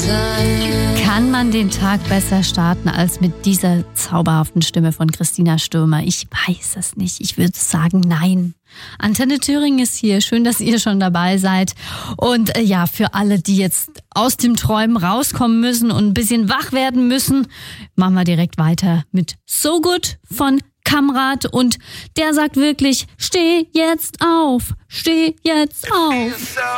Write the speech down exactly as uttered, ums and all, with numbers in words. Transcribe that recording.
Kann man den Tag besser starten als mit dieser zauberhaften Stimme von Christina Stürmer? Ich weiß es nicht. Ich würde sagen, nein. Antenne Thüringen ist hier. Schön, dass ihr schon dabei seid. Und äh, ja, für alle, die jetzt aus dem Träumen rauskommen müssen und ein bisschen wach werden müssen, machen wir direkt weiter mit So Good von Kamrat. Und der sagt wirklich, steh jetzt auf, steh jetzt auf.